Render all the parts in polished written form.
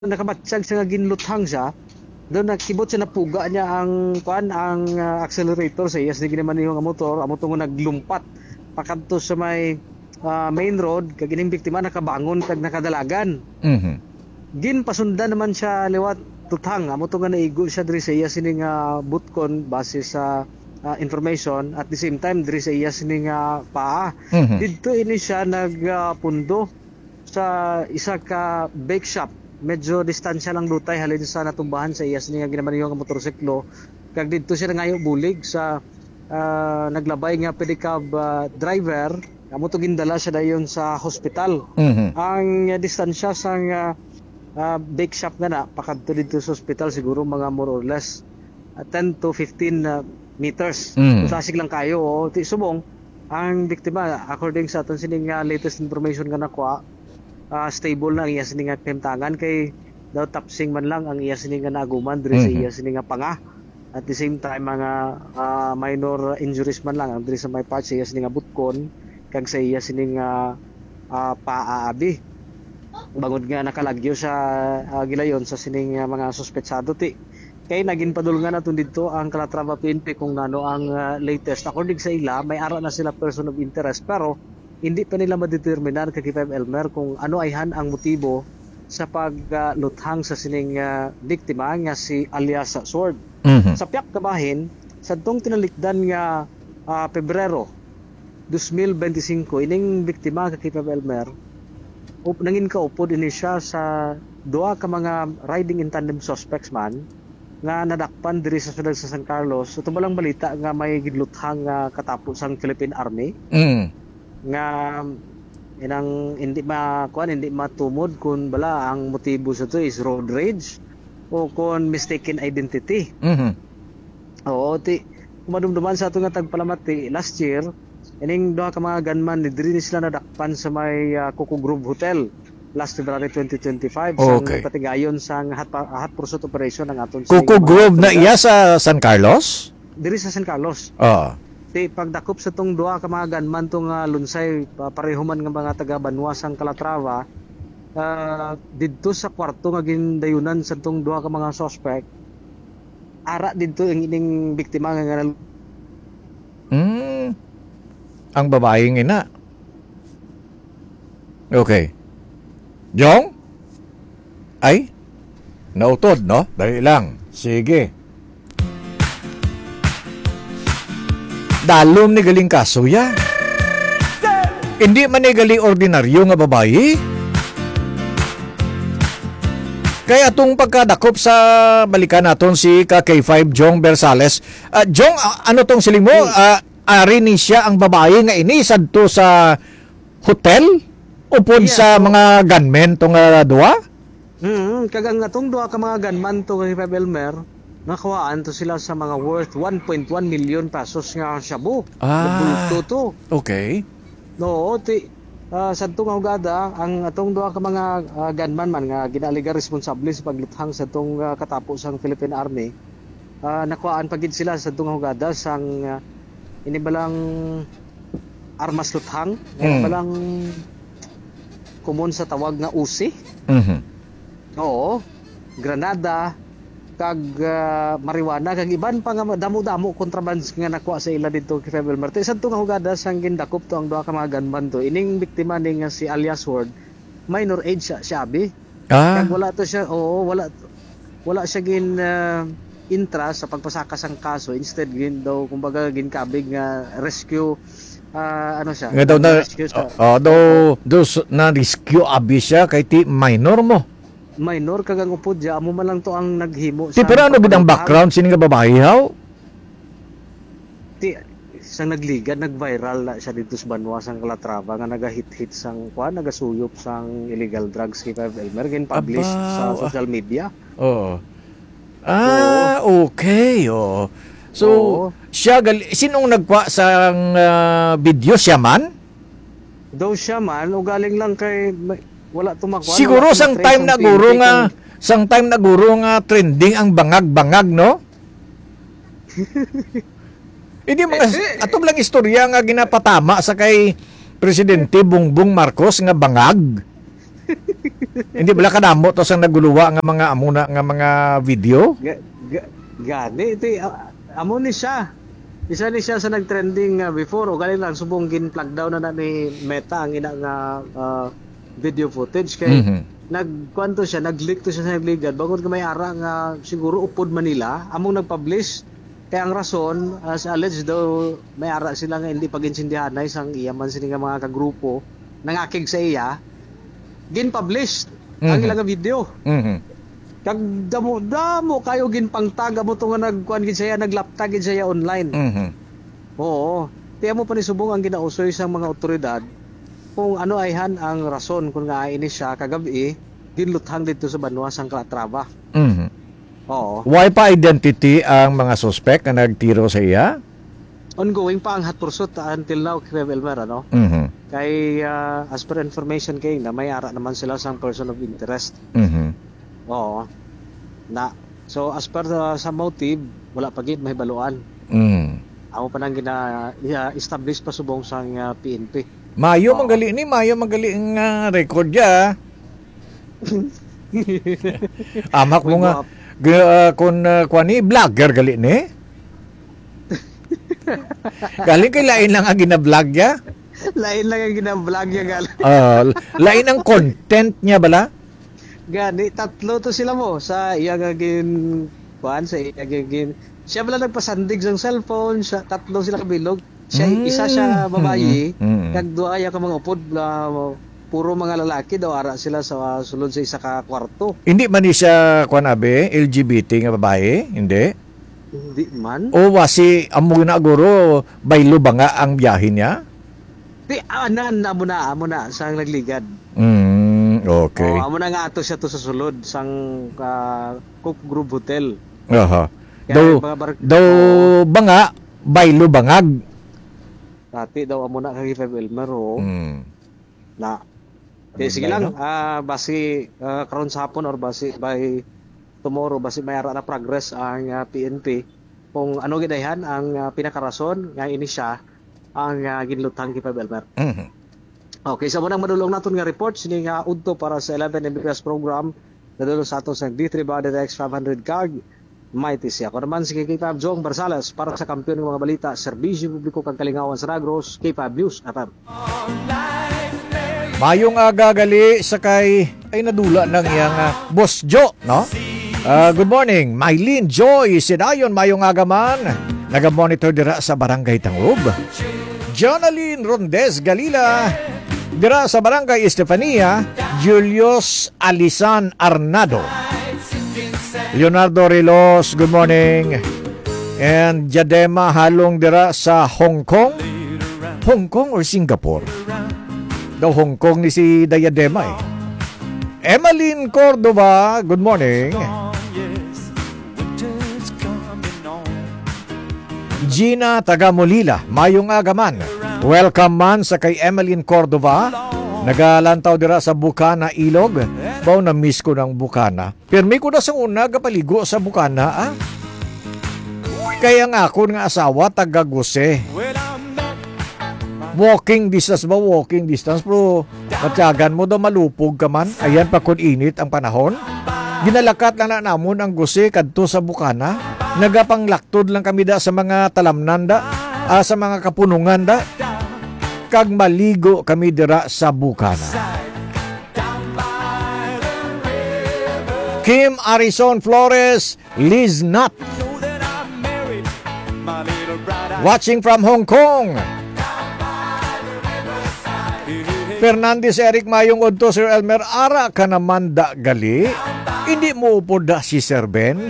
nakamatsyag siya nga ginluthang siya. Doon nakibot siya napuga niya ang accelerator sa iyas ni ginaman yung motor, amo tungo naglumpat pakanto sa may main road kag ining biktima nakabangon kag nakadalagan. Mhm. Ginpasundan naman siya liwat tuthang, amo tungo naigo siya diri sa iyas ning butkon base sa information at the same time diri sa iyas ning paa. Mhm. Didto ini siya nagpundo sa isa ka bake shop. Medyo distansya lang dutay halin sa natumbahan sa iyas niya ginaman yung motorsiklo kag didto siya ngayo bulig sa naglabay nga pedicab driver amo to gindala siya dayon sa hospital. Mhm. Ang distansya sa bake shop nga na pakadto dito sa hospital siguro mga more or less 10 to 15 meters. Mhm. Tasig lang kayo ti subong ang biktima according sa aton sining latest information nga nakuha stable na ang iya sining pemtangan kay daw tapsing man lang ang iya sining naaguman diri sa iya sining panga at the same time mga minor injuries man lang ang diri sa may parts sa iya sining butkon kag sa iya sining paaabi bangod nga nakalagyo sa gilayon sa sining mga suspetsado ti kay naging padulungan naton dito ang Calatrava PNP kung nano ang latest according sa ila may ara na sila person of interest pero hindi pa nila madeterminar kay Kipem Elmer kung ano ayhan ang motibo sa pagluthang sa sining biktima nga si alias Sword. Mhm. Sa piyak kabahin, sa tong tinalikdan nga Pebrero 2025, ining biktima kay Kipem Elmer nangin kaupod ini siya sa duha ka mga riding in tandem suspects man nga nadakpan diri sa syudad sa San Carlos. Ito ba lang balita nga may gidluthang katapos ang Philippine Army Mhm. nga inang hindi matumod kung bala ang motibo sa to is road rage o kung mistaken identity. Mhm. Oo, kumadumduman sa ato nga tagpalamat last year ining duha ka mga gunman ni diri sila nadakpan sa may Coco Grove Hotel last February 2025 Okay. sa patigayon sa hot pursuit operation ng aton Coco Grove na iya sa San Carlos? diri sa San Carlos. Oo. Di pagdakop sa tong duha ka mga gunman tong lunsay pareho man nga mga taga Banwasang Calatrava didto sa kwarto nga gindayunan sa tong duha ka mga suspect ara didto ang ining biktima nga Ang babaeng ina. Okay. Jong? Ay? Nautod, no? Dali lang. Sige. Dalom ni galing kaso ya. Hindi man ni galing ordinaryo nga babae. Kaya atong pagkadakop sa balikan naton si K5 Jong Bersales. Jong, ano tong siling mo? Ari ni siya ang babae nga ini sadto sa hotel upod sa mga gunmen tong duwa? kagang atong duha ka mga gunman to kay Elmer nakawaan to sila sa mga worth 1.1 million pesos nga shabu. Bulto to. Okay. No, sadto nga hugada ang atong duha ka mga gunman man nga ginaliga responsable sa pagluthang sa tong katapos ang Philippine Army. Nakuhaan pagid sila sa tong hugada sang inibalang armas luthang, inibalang kumon sa tawag nga usi. Mhm. Oo, granada kag marijuana kag iban pa nga damo-damo contrabands nga nakuha sa ila dito kay Febel Marte. Sadto nga hugada sang gindakop to ang duha ka mga gunman to. Ining biktima ning si alias Ward, minor age siya abi. Kag wala to siya, wala siya gin intra sa pagpasaka sang kaso. Instead gin daw kumbaga ginkabig nga rescue ano siya. Nga daw na rescue abi siya kay ti minor mo. Minor kagang upod ja amo man lang to ang naghimo Ti pero ano gid ang background sini nga babae haw? Ti sang nagligad nag-viral na siya dito sa Banwasang Calatrava nga nagahit-hit sang nagasuyop sang illegal drugs kay Elmer gin publish sa social media. Oo. Okay. Oh. So, siya sinong nagkuha sang video siya man? Daw siya man o galing lang kay wala tumakwa. Siguro sang time na guro nga trending ang bangag-bangag, no? Hindi mga atong lang istorya nga ginapatama sa kay Presidente Bongbong Marcos nga bangag. Hindi bala kadamo to sang naguluwa nga mga amuna nga mga video. Gani iti amo ni siya. Isa ni siya sa nagtrending before o galing lang subong gin-plug down na ni Meta ang ina nga video footage kay nagkwanto siya, nag-leak to siya sa nagligad bangod nga may ara nga siguro upod Manila among nag-publish kaya ang rason as alleged daw may ara sila nga hindi paginsindihan na isang iyaman sila nga mga kagrupo nangakig sa iya gin-publish ang ilang video. Kag damo kayo ginpangtaga mo to nga nagkuan gid siya naglaptag gid siya online. Oo. Tiya mo pa ni subong ang ginausoy sa mga otoridad kung ano ayhan ang rason kung nga ini siya kagabi ginluthang dito sa Banwa sang Calatrava. Oo. Why pa identity ang mga suspect na nagtiro sa iya? Ongoing pa ang hot pursuit until now kay Elmer ano. Kay as per information kay na may ara naman sila sang person of interest. Oo. Na so as per sa motive wala pa gid mahibaluan. Amo pa nang establish pa subong sang PNP. Mayo magali ang record ya. Amak mo nga kun kwani vlogger gali ni. Galing kay lain lang ang gina-vlog ya. Lain lang ang gina-vlog ya gal. Lain ang content niya bala. Gani, tatlo to sila mo sa iya gagin kuan sa iya gagin. Siya bala nagpasandig sang cellphone, siya tatlo sila kabilog. Siya isa siya babayi, kag duha ya ka mga upod puro mga lalaki daw ara sila sa sulod sa isa ka kwarto. Hindi man ni siya kuan abe LGBT nga babae, hindi. Hindi man. O wasi amo na guro baylo ba nga ang biyahe niya? Di anan amo na sang nagligad. Okay. Amo na nga ato siya to sa sulod sang Cook Group Hotel. Aha. Daw banga baylo bangag. Dati daw amo na kay Feb Elmer na sige lang basi karon sa hapon or basi by tomorrow basi may ara na progress ang PNP kung ano gidayhan ang pinakarason nga ini siya ang ginlutang kay Feb Elmer. Okay, sa munang madulong naton nga report sini nga udto para sa 11 Mbps program nadulong sa aton sa D3 Body X 500 card Mighty siya. Ako naman si K5 Jong Barsales para sa kampiyon ng mga balita, serbisyo publiko kang kalingawan sa Negros, K5 News FM. Mayong gagali sakay ay nadula ng iyang Boss Joe, no? Good morning, Mylene Joy Sidayon, mayong agaman. Naga-monitor dira sa Barangay Tangub. Jonaline Rondez Galila dira sa Barangay Estefania. Julius Alisan Arnado. Leonardo Rilos, good morning. And Jadema Halong dira sa Hong Kong. Hong Kong or Singapore? Daw Hong Kong ni si Dayadema eh. Emmeline Cordova, good morning. Gina Tagamulila, mayong agaman. Welcome man sa kay Emmeline Cordova. Nagalantaw dira sa Bukana, Ilog. Baw na miss ko ng Bukana. Pirmi ko na sa una kapaligo sa Bukana, Kaya nga ako nga asawa, taga-Guse. Walking distance ba? Walking distance. Pero matyagan mo daw malupog ka man. Ayan pa kung init ang panahon. Ginalakat lang na namon ang Guse kadto sa Bukana. Nagapanglaktod lang kami da sa mga talamnan da. Sa mga kapunungan da. Kag maligo kami dira sa Bukana. Kim Arison Flores, Liz Nat. Watching from Hong Kong. Fernandez Eric Mayong Odto, Sir Elmer, ara ka naman da gali. Hindi mo upod da si Sir Ben.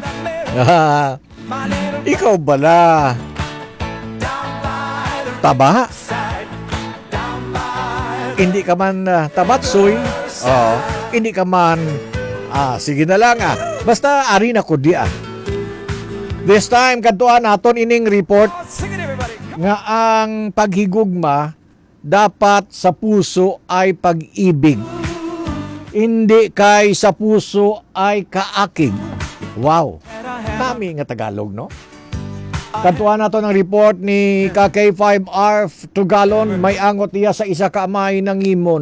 Ikaw bala. Taba? Hindi ka man tabatsoy. Hindi ka man sige na lang Basta ari na ko diyan. This time kadtuan naton ining report nga ang paghigugma dapat sa puso ay pag-ibig. Hindi kay sa puso ay kaakig. Wow. Tami nga Tagalog, no? Kantuan nato ng report ni KK5R Tugalon, may angot niya sa isa ka amay ng imon.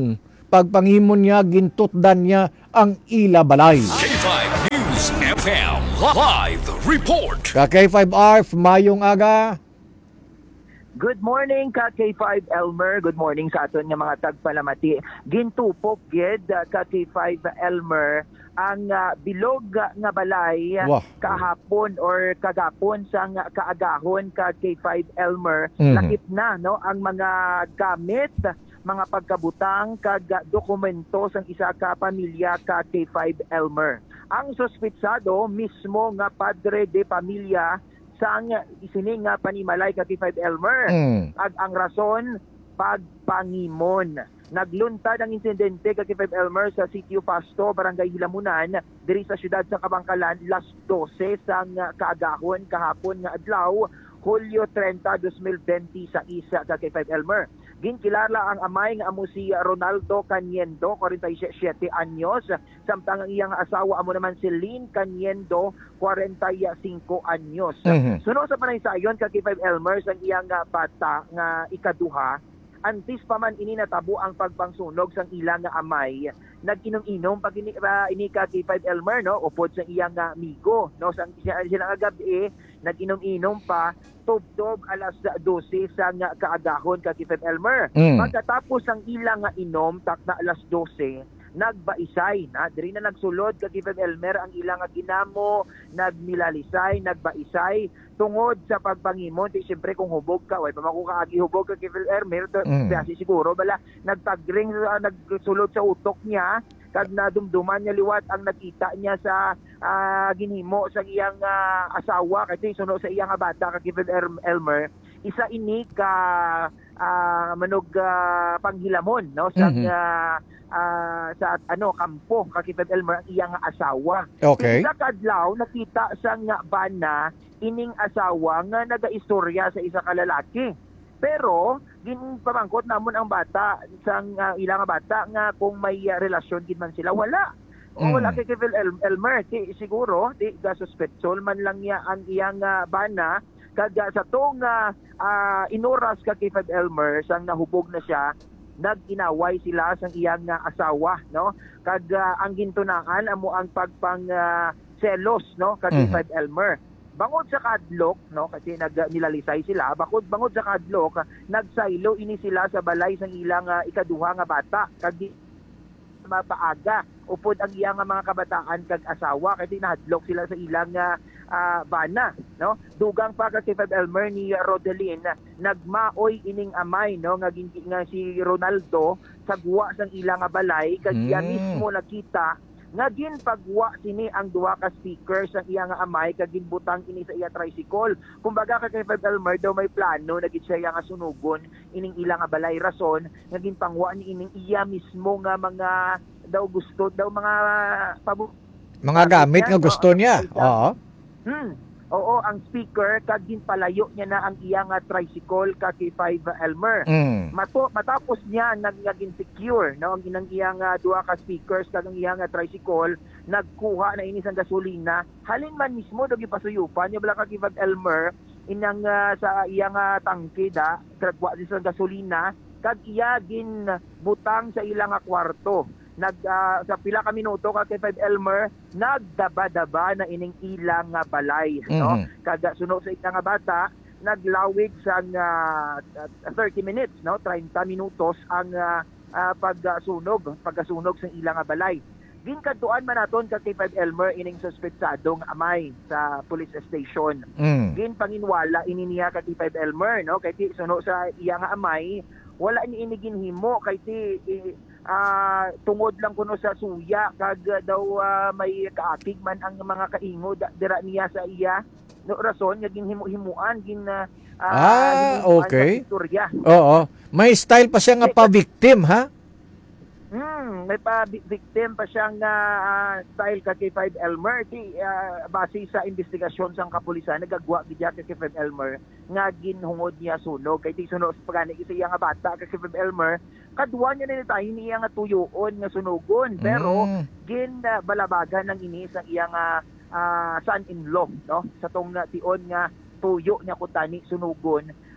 pagpangimon niya gintutdan niya ang ila balay. K5 News FM Live Report. Ka K5R, mayong aga. Good morning ka K5 Elmer. Good morning sa aton nga mga tagpalamati. Gintupok gid ka K5 Elmer ang bilog nga balay Wah. kahapon or kagapon sa kaagahon ka K5 Elmer. Lakip na no ang mga gamit, mga pagkabutang kag dokumento sang isa ka pamilya ka K5 Elmer. Ang suspitsado mismo nga padre de pamilya sang isining nga panimalay ka K5 Elmer. Ag ang rason pagpangimon. Nagluntad ang insidente ka K5 Elmer sa Sitio Pasto, Barangay Hilamunan, diri sa siyudad sa Kabangkalan, las 12 sang kaagahon kahapon nga adlaw, Hulyo 30, 2020 sa isa ka K5 Elmer. Ginkilala ang amay nga amo si Ronaldo Caniendo, 47 anyos, samtang ang iyang asawa amo naman si Lynn Caniendo, 45 anyos. Sunod sa panaysayon ka K5 Elmer ang iyang bata nga ikaduha, antis pa man ini natabo ang pagpangsunog sang ilang nga amay, nag-inom-inom pag ini ka K5 Elmer no, upod sa iyang amigo no, sang silang gabi nag-inom-inom pa tubtob alas 12 sa kaagahon ka K5 Elmer. Pagkatapos ang ilang nga inom takna alas 12, nagbaisay na diri na nagsulod ka K5 Elmer ang ilang nga ginamo, nagmilalisay, nagbaisay tungod sa pagpangimon. Di siyempre kung hubog ka, way pa makukaagi hubog ka K5 Elmer, kasi siguro bala nagtagring, nagsulod sa utok niya, kag nadumduman niya liwat ang nakita niya sa ginhimo sa iyang asawa kasi suno sa iyang bata ka K5 Elmer. Isa ini ka manog panghilamon no sa sa kampo ka K5 Elmer ang iyang asawa. Okay. Sa kadlaw nakita sa nga bana ining asawa nga nagaistorya sa isa ka lalaki. Pero ginpamangkot namon ang bata sang ilang bata nga kung may relasyon gid man sila, wala. O wala kay K5 Elmer, siguro di gasuspetsol man lang niya ang iyang bana kag sa tong inoras ka K5 Elmer sang nahubog na siya, nag-inaway sila sang iyang asawa no, kag ang gintunaan amo ang pagpang selos no kag K5 Elmer. Bangod sa kadlok no, kasi nilalalisay sila, bangod sa kadlok nagsaylo ini sila sa balay sang ilang ikaduha nga bata kag mapaaga upod ang iyang mga kabataan kag asawa kasi nahadlok sila sa ilang bana no. Dugang pa ka K5 Elmer ni Rodelin nagmaoy ining amay no nga si Ronaldo sa guwa sang ilang balay kag iya mismo nakita nga ginpagwa sini ang duha ka speaker sa iyang amay kag ginbutang ini sa iya tricycle. Kumbaga ka K5 Elmer daw may plano na gid siya nga sunugon ining ilang balay, rason nga ginpangwa ni ining iya mismo nga mga daw gusto daw mga mga gamit nga gusto niya. Oo. Oo, ang speaker kag ginpalayo niya na ang iyang tricycle ka K5 Elmer. Matapos niya naging secure no ang iyang duha ka speakers kag ang iyang tricycle, nagkuha na ini sang gasolina. Halin man mismo do gipasuyupan niya bala ka K5 Elmer inang sa iyang tangke da kagwa sa gasolina kag iya gin butang sa ilang kwarto. Sa pila ka minuto ka K5 Elmer nagdaba-daba na ining ilang balay no, kada suno sa ilang bata naglawig sa 30 minutes no, 30 minutos ang pagsunog sa ilang balay. Ginkadtuan man naton ka K5 Elmer ining suspetsadong amay sa police station. Ginpanginwala ini niya ka K5 Elmer no, kay suno sa iyang amay wala ni ini ginhimo kay tungod lang kuno sa suya kag daw may kaakig man ang mga kaingod dira niya sa iya no, rason nga ginhimo-himuan okay. Oo, may style pa siya nga pa-victim ha. May pa-victim pa siyang style ka K5 Elmer. Base sa investigasyon sang kapulisan, nagagwa gidya ka K5 Elmer nga ginhungod niya sunog. Kay sunog sa pagani isa nga bata ka K5 Elmer, kadwa niya na tayo niya nga tuyoon nga sunugon. Pero balabagan ng ini sa iyang son-in-law no, sa tong tion nga tuyo niya kutani sunugon.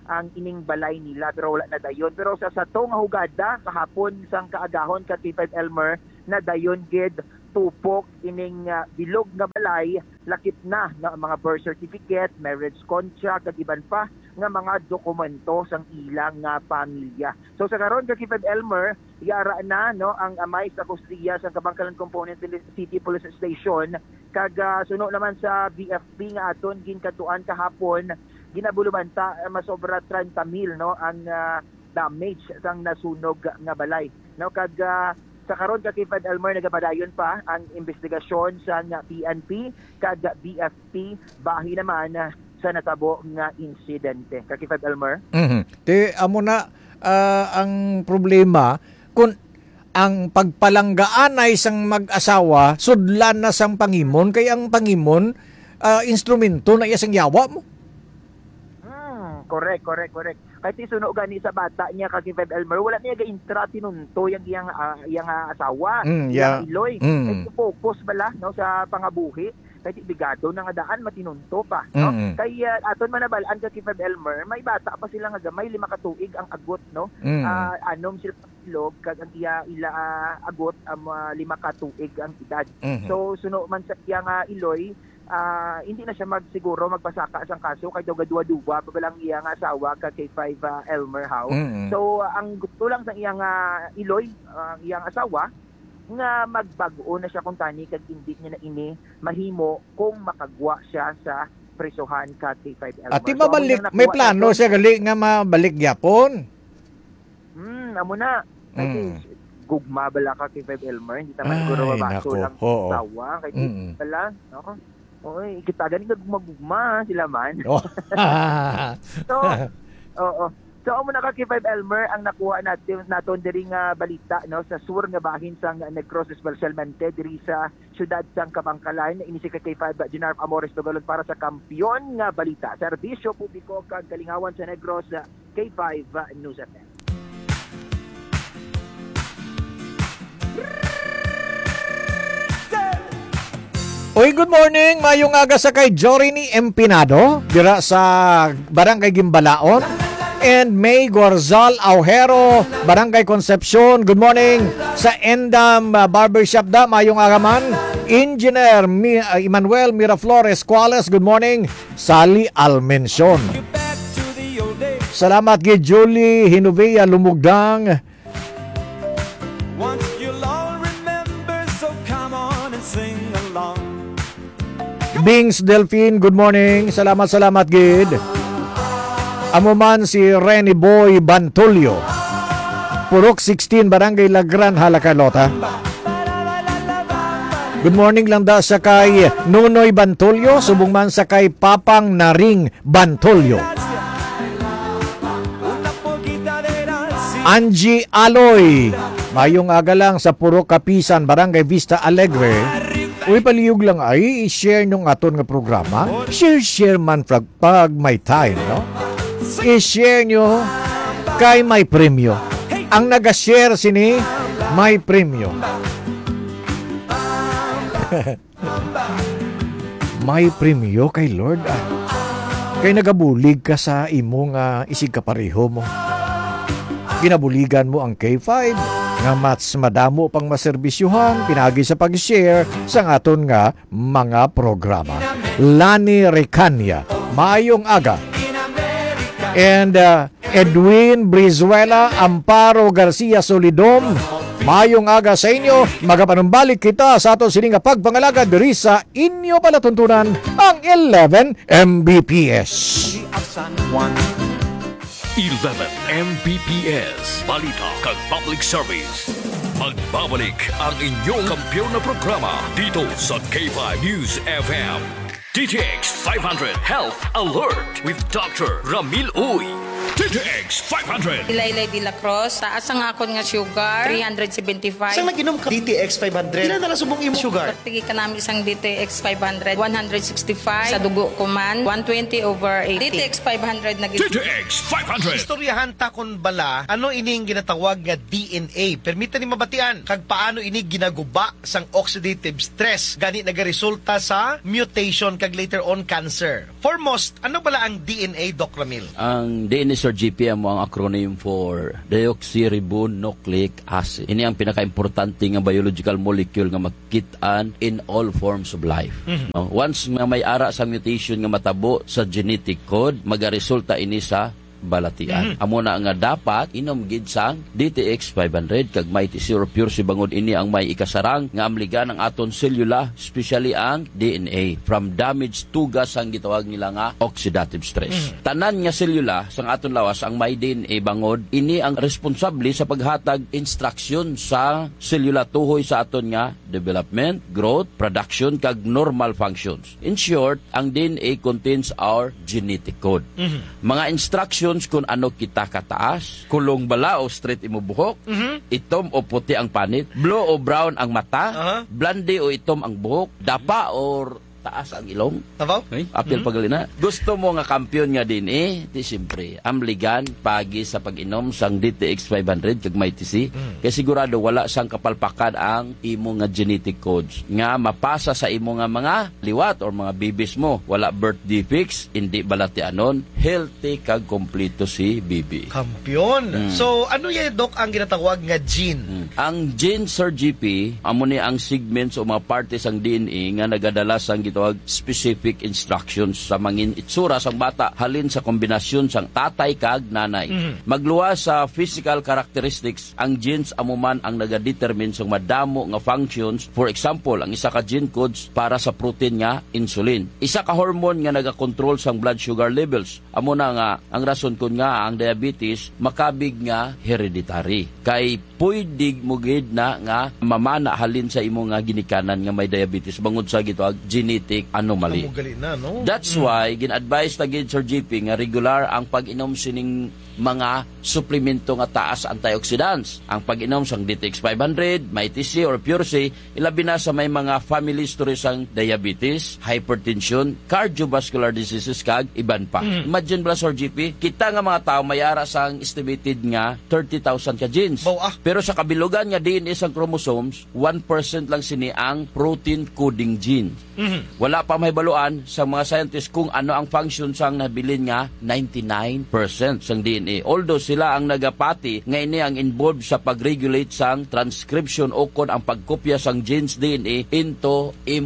ang ining balay nila pero wala na dayon. Pero sa sato nga hugada kahapon sang kaagahon ka K5 Elmer na dayon gid tupok ining bilog nga balay, lakip na nga mga birth certificate, marriage contract kag iban pa nga mga dokumento sang ilang pamilya. So sa karon ka K5 Elmer, yara na no ang amay sa kustiya sa Kabangkalan Component City Police Station kag suno naman sa BFP nga aton ginkatuan kahapon ginabulumanta masobra 30,000 no ang damage sang nasunog nga balay. No kag sa karon ka K5 Elmer nagapadayon pa ang investigasyon sa PNP kag BFP bahin naman sa natabo nga insidente. Ka K5 Elmer? Te amo na ang problema kung ang pagpalanggaan ay isang mag-asawa sudlan na sang pangimon kay ang pangimon instrumento na isang yawa mo. Correct. Kahit isuno gani sa bata niya kag K5 Elmer, wala niya ga-intra tinunto yang asawa, yang iloy. Kahit focus bala no sa pangabuhi, kahit ibigado na nga daan matinunto pa, no? Kay aton manabalaan kag K5 Elmer, may bata pa sila nga gamay 5 ka tuig ang agot, no? Anom sila ilog kag ang ila agot 5 ka tuig ang edad. So suno man sa iyang iloy, hindi na siya magsiguro magpasaka sa kaso kay duwa-duwa pa lang iyang asawa ka K5 Elmer How. So ang gusto lang sa iyang iloy, iyang asawa nga magbago na siya kung tani kag hindi niya na ini mahimo kung makagwa siya sa presohan ka K5 Elmer. At mabalik, may plano siya gali nga mabalik gyapon. Amo na. Gugma bala ka K5 Elmer, hindi taman siguro mabaso lang asawa kay pala, no? Oy, kita gani gugma sila man. So amo na ka K5 Elmer ang nakuha naton diri nga balita no sa sur nga bahin sang Negros Especialmente diri sa syudad sang Kabangkalan ini si K5 General Amores Tugalon para sa kampiyon nga balita. Serbisyo publiko kag kalingawan sa Negros K5 News FM. Oy, good morning. Mayong aga sa kay Jorini Empinado, dira sa Barangay Gimbalaon. And May Gorzal Aujero, Barangay Concepcion. Good morning. Sa Endam Barbershop da, mayong aga man. Engineer Emmanuel Miraflores Cuales, good morning. Sally Almension. Salamat kay Julie Hinuvia Lumugdang. Bings Delphine, good morning. Salamat gid. Amo man si Renny Boy Bantulio. Purok 16 Barangay Lagran Halakalota. Good morning lang da sa kay Nunoy Bantulio, subong man sa kay Papang Naring Bantulio. Angie Aloy, mayong aga lang sa Purok Kapisan Barangay Vista Alegre. Uy, paliyog lang ay i-share nung aton nga programa. Share man pag may time, no? I-share nyo kay may premyo. Ang nag-share sini, may premyo. May premyo kay Lord. Kay nagabulig ka sa imong isig kapareho mo. Ginabuligan mo ang K5 nga mas madamo pang maserbisyuhan pinagi sa pag-share sa aton nga mga programa. Lani Recania, mayong aga. And Edwin Brizuela, Amparo Garcia Solidom, mayong aga sa inyo. Magapanumbalik kita sa aton sining nga pagpangalaga diri sa inyo palatuntunan ang 11 Mbps. 11 Mbps, balita kag public service. Magbabalik ang inyong kampiyon na programa dito sa K5 News FM. DTX 500 Health Alert with Dr. Ramil Uy. DTX 500. Ilaylay de la Cruz, taas ang akon nga sugar, 375. Saan naginom ka? DTX 500. Ilan na subong imong sugar? Pagtigi ka namin isang DTX 500, 165. Sa dugo ko man, 120/80. DTX 500 na DTX 500. Istoryahan ta kon bala, ano ining ginatawag nga DNA? Permita ni mabatian, kag paano ini ginaguba sang oxidative stress, gani nagaresulta sa mutation kag later on cancer. Foremost, ano bala ang DNA, Doc Ramil? Ang DNA Ini Sir GP mo ang acronym for deoxyribonucleic acid. Ini ang pinaka-importante nga biological molecule nga makit-an in all forms of life. Once nga may ara sa mutation nga matabo sa genetic code, magaresulta ini sa balatian. Amo na nga dapat inom gid sang DTX 500 kag may tisir pure si bangod ini ang may ikasarang nga amligan ang aton selula, especially ang DNA from damaged tugas ang gitawag nila nga oxidative stress. Tanan nga selula sang aton lawas ang may DNA bangod ini ang responsable sa paghatag instruction sa selula tuhoy sa aton nga development, growth, production kag normal functions. In short, ang DNA contains our genetic code. Mga instructions kung ano kita kataas, kulong bala o straight imo buhok, itom o puti ang panit, blue o brown ang mata, blonde o itom ang buhok, dapa or taas ang ilong. Apil pagalina. Gusto mo nga kampiyon nga din di siyempre, amligan pagi sa pag-inom sang DTX 500 kag may TC. Kaya sigurado wala sang kapalpakan ang imo nga genetic codes nga mapasa sa imo nga mga liwat or mga babies mo. Wala birth defects, hindi balatianon, healthy kag kompleto si baby. Kampiyon. So, ano yan, Doc, ang ginatawag nga gene? Ang gene, Sir GP, amo ni ang segments o mga partes ang DNA nga nagadala sang gitawag specific instructions sa mangin itsura sang bata halin sa kombinasyon sang tatay kag nanay. Magluwas sa physical characteristics, ang genes amuman ang nagadetermine sang madamo nga functions. For example, ang isa ka gene codes para sa protein nga insulin. Isa ka hormone nga nagakontrol sang blood sugar levels. Amo na nga ang rason kun nga ang diabetes makabig nga hereditary. Kay pwede mo gid na nga mamana halin sa imo nga ginikanan nga may diabetes bangod sa gitawag genetic anomaly. That's why gin-advise ta gid Sir GP nga regular ang pag-inom sining mga suplemento nga taas antioxidants. Ang pag-inom sang DTX 500, may TC or Pure C, ilabi na sa may mga family history sang diabetes, hypertension, cardiovascular diseases kag iban pa. Imagine ba Sir GP, kita nga mga tao mayara sang estimated nga 30,000 ka genes. Pero sa kabilugan nga DNA sang chromosomes, 1% lang sini ang protein coding gene. Wala pa mahibaluan sa mga scientists kung ano ang function sang nabilin nga 99% sang DNA. Although sila ang nagapati nga ini ang involved sa pag-regulate sang transcription o kon ang pagkopya sang genes DNA into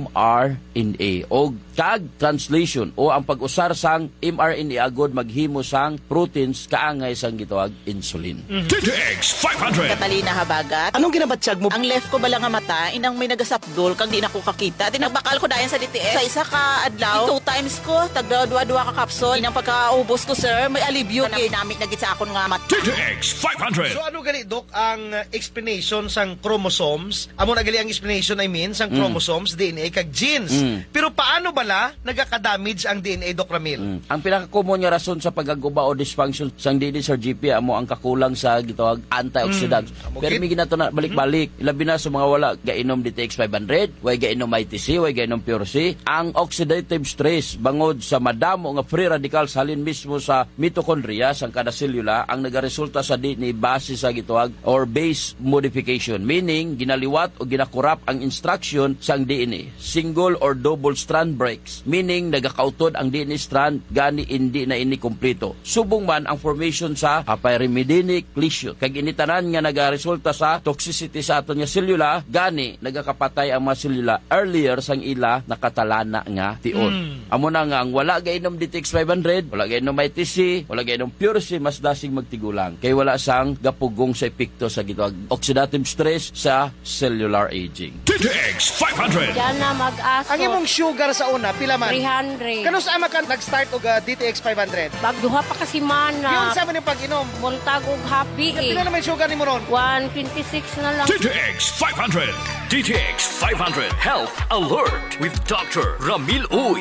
mRNA o kag translation o ang pag-usar sang mRNA agod maghimo sang proteins kaangay sang gitawag insulin. DTX 500. Catalina Habagat. Anong ginabatsyag mo? Ang left ko bala nga mata, inang may nagasapdol kang di na ko kakita. Tinagbakal ko dayan sa DTX. Sa isa ka adlaw, 2 times ko, tagdawa-dua ka kapson. Inang pagkaubos ko, sir, may alibyo. Namit na git sa akon nga mata. DTX 500. So ano gali, Doc, ang explanation sang chromosomes? Amo na gali ang explanation, I mean, sang chromosomes, DNA, kag genes. Pero paano bala nagaka-damage ang DNA, Doc Ramil? Ang pinaka-common nga rason sa pagaguba o dysfunction sang DNA Sir GP amo ang kakulang sa gitawag antioxidants. Pero may ginato na balik-balik. Ilabi na sa mga wala gainom DTX 500, way gainom ITC, way gainom Pure C. Ang oxidative stress bangod sa madamo nga free radicals halin mismo sa mitochondria sang kada selula ang nagaresulta sa DNA base sa gitawag or base modification, meaning ginaliwat o ginakurap ang instruction sang DNA. Single or double strand breaks, meaning nagakautod ang DNA strand gani hindi na ini kompleto. Subong man ang formation sa pyrimidinic lesion. Kag initanan nga nagaresulta sa toxicity sa aton nga selula gani nagakapatay ang mga selula earlier sang ila nakatalana nga tion. Amo na nga ang wala gainom DTX 500, wala gainom ITC, wala gainom Pure C, mas dasing magtigulang kay wala sang gapugong sa epekto sa gitawag oxidative stress sa cellular aging. DTX 500. Yan na mag-aso. Ang imong sugar sa una, pila man? 300. Kano sa ama ka nag-start og DTX 500? Bagduha pa kasi Yun mana. sa man yung pag-inom. Muntag og happy Pila naman yung sugar ni mo ron? 126 na lang. DTX 500. DTX 500 Health Alert with Dr. Ramil Uy.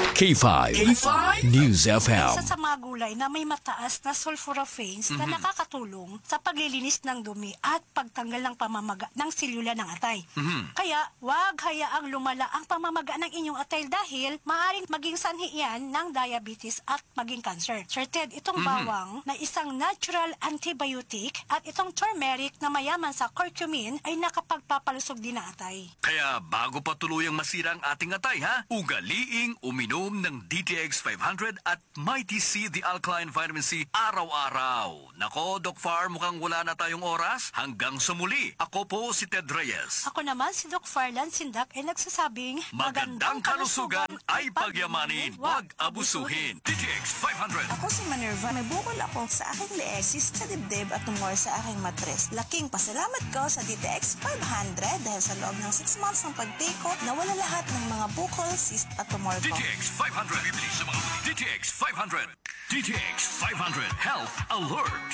K5 News FM. Isa sa mga gulay na may mataas na sulforaphane na nakakatulong sa paglilinis ng dumi at pagtanggal ng pamamaga ng selula ng atay. Kaya, huwag hayaang lumala ang pamamaga ng inyong atay dahil maaaring maging sanhi yan ng diabetes at maging cancer. Sir Ted, itong bawang na isang natural antibiotic at itong turmeric na mayaman sa curcumin ay nakapagpapalusog din ng atay. Kaya bago pa tuluyang masira ang ating atay, ugaliing uminom Uminom ng DTX 500 at Mighty C The Alkaline Vitamin C araw-araw. Nako, Doc Far, mukhang wala na tayong oras. Hanggang sa muli, ako po si Ted Reyes. Ako naman si Doc Farlan Sindak ay nagsasabing Magandang kalusugan ay pagyamanin, wag abusuhin. DTX 500. Ako si Minerva. May bukol ako sa aking leeg, cyst sa dibdib at tumor sa aking matres. Laking pasalamat ko sa DTX 500 dahil sa loob ng 6 months ng pag-take-off, nawala lahat ng mga bukol, cyst at tumor ko. DTX 500. Bibili sa mga DTX 500. DTX 500 Health Alert.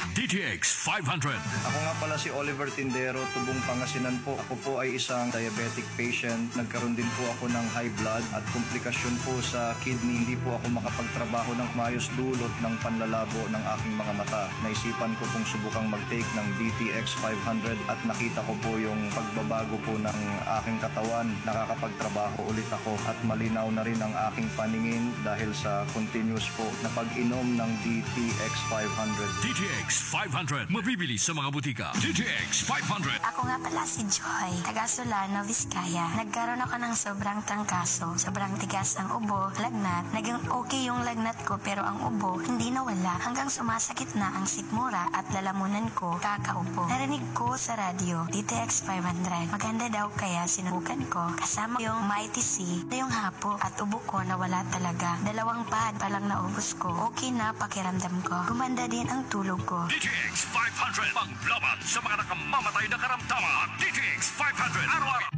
DTX 500. Ako nga pala si Oliver Tindero, Tubong Pangasinan po. Ako po ay isang diabetic patient. Nagkaroon din po ako ng high blood at komplikasyon po sa kidney. Hindi po ako makapagtrabaho ng maayos dulot ng panlalabo ng aking mga mata. Naisipan ko pong subukang mag-take ng DTX 500 at nakita ko po yung pagbabago po ng aking katawan. Nakakapagtrabaho ulit ako at malinaw na rin ang aking paningin dahil sa continuous po na pag-inom ng DTX 500. DTX 500. Mabibili sa mga butika. DTX 500. Ako nga pala si Joy, taga Solano, Vizcaya. Nagkaroon ako ng sobrang trangkaso, sobrang tigas ang ubo, lagnat. Naging okay yung lagnat ko pero ang ubo hindi nawala hanggang sumasakit na ang sikmura at lalamunan ko kakaupo. Narinig ko sa radyo, DTX 500. Maganda daw kaya sinubukan ko kasama yung Mighty C na yung hapo at ubo ko nawala talaga. 2 pahad pa lang naubos ko. Okay na pakiramdam ko. Gumanda din ang tulog ko. DTX 500. Panglaban sa mga nakamamatay na karamdaman. DTX 500. Araw-araw.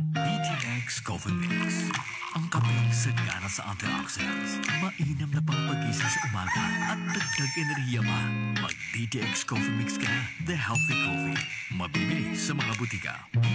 DTX Coffee Mix. Ang kapeng sagana sa antioxidants. Mainam na pangpagising sa umaga at dagdag enerhiya pa. Mag-DTX Coffee Mix ka na. The healthy coffee. Mabibili sa mga butika.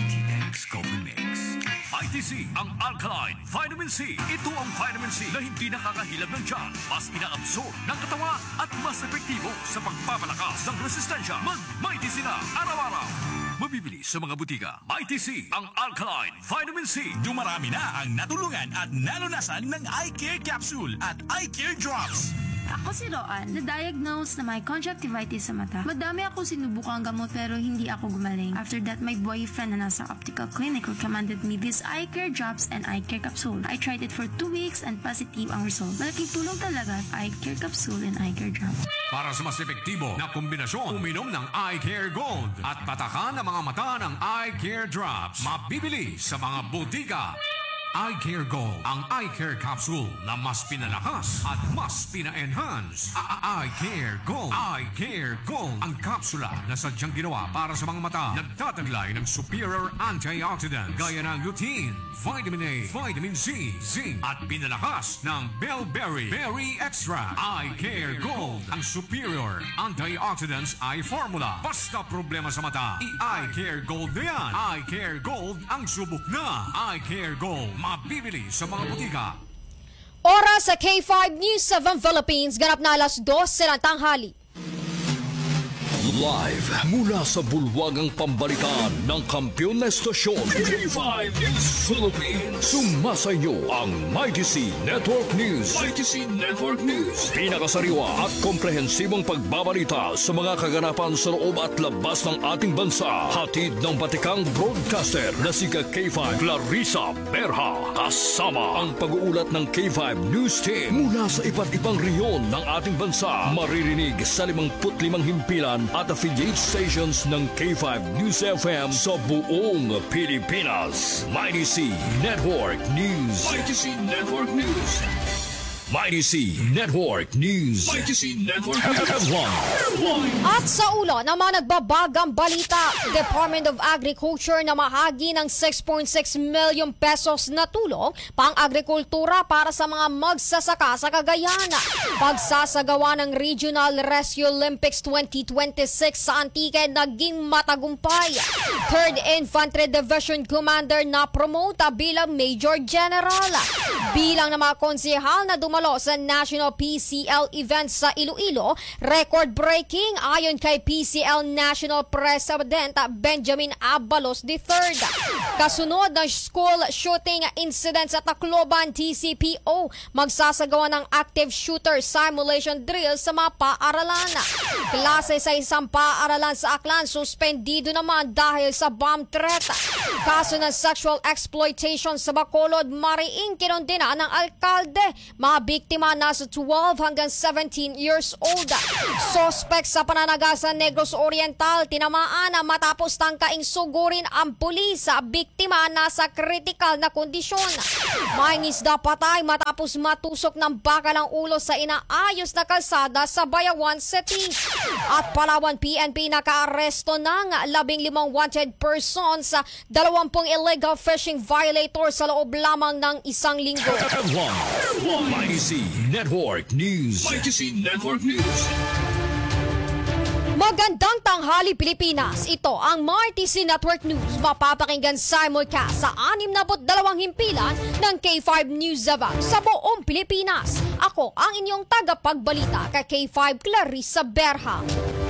DTX Coffee Mix. ITC, ang Alkaline Vitamin C. Ito ang vitamin C na hindi nakakahilab ng tiyan. Mas ina-absorb ng katawan at mas epektibo sa pagpapalakas ng resistensya. Mag-Mighty C na araw-araw. Mabibili sa mga butika. Mighty C, ang Alkaline Vitamin C. Dumarami na ang natulungan at nalunasan ng Eye Care Capsule at Eye Care Drops. Ako si Roan, na-diagnose na may conjunctivitis sa mata. Madami ako sinubukang gamot pero hindi ako gumaling. After that, my boyfriend na nasa optical clinic recommended me this Eye Care Drops and Eye Care Capsule. I tried it for 2 weeks and positive ang result. Malaking tulong talaga Eye Care Capsule and Eye Care Drops. Para sa mas epektibo na kombinasyon, uminom ng Eye Care Gold at patakan ang mga mata ng Eye Care Drops. Mabibili sa mga butika. Eye Care Gold, ang Eye Care Capsule na mas pinalakas at mas pina-enhance. Eye Care Gold. Eye Care Gold, ang kapsula na sadyang ginawa para sa mga mata. Nagtataglay ng superior antioxidants gaya ng lutein, vitamin A, vitamin C, zinc at pinalakas ng Bellberry Berry Extra. Eye Care Gold, ang superior antioxidants eye formula. Basta problema sa mata, i-Eye Care Gold na yan. Eye Care Gold ang subok na. Eye Care Gold, mabibili sa mga butika. Oras sa K5 News 7 Philippines, ganap na alas 2 ng tanghali. Live mula sa bulwagang pambalitaan ng kampiyon na estasyon K5 News Philippines. Sumasayo ang Mighty C Network News. Mighty C Network News. Pinakasariwa at komprehensibong pagbabalita sa mga kaganapan sa loob at labas ng ating bansa. Hatid ng batikang broadcaster na si K5 Clarissa Berha. Kasama ang pag-uulat ng K5 News Team mula sa iba't ibang rehiyon ng ating bansa. Maririnig sa 55 himpilan at affiliate stations ng K5 News FM sa buong Pilipinas. Mighty C Network News. Mighty C Network News. Mighty C Network News. Mighty C Network Headline. At sa ulo ng mga nagbabagang balita, Department of Agriculture na mahagi ng 6.6 million pesos na tulong pang-agrikultura para sa mga magsasaka sa Cagayan. Pagsasagawa ng Regional Rescue Olympics 2026 sa Antique naging matagumpay. 3rd Infantry Division Commander na promote bilang Major General. Bilang ng mga konsehal na dumalo sa National PCL event sa Iloilo, record-breaking ayon kay PCL National President Benjamin Abalos III. Kasunod ng school shooting incident sa Tacloban, TCPO magsasagawa ng active shooter simulation drill sa mga paaralan. Klase sa isang paaralan sa Aklan suspendido naman dahil sa bomb threat. Kaso ng sexual exploitation sa Bacolod, Mariing kinondena ng alkalde. Mga biktima nasa 12 hanggang 17 years old. Suspect sa pananagasan Negros Oriental, tinamaan matapos tangkaing sugurin ang pulis. Biktima nasa critical na kondisyon. May isda patay matapos matusok ng bakal ang ulo sa inaayos na kalsada sa Bayawan City. At Palawan PNP nakaaresto ng 15 wanted persons sa 20 illegal fishing violator sa loob lamang ng isang linggo. YTC Network News. YTC Network News. Magandang tanghali Pilipinas. Ito ang MyTC Network News. Mapapakinggan simulcast sa 62 himpilan ng K5 News Davao sa buong Pilipinas. Ako ang inyong tagapagbalita kay K5 Clarissa Berha.